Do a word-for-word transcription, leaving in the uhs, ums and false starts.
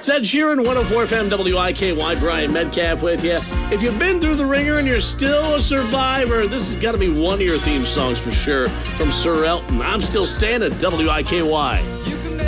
It's Ed Sheeran, one oh four F M W I K Y, Brian Metcalf with you. If you've been through the ringer and you're still a survivor, this has got to be one of your theme songs for sure from Sir Elton. I'm Still Standing, W I K Y.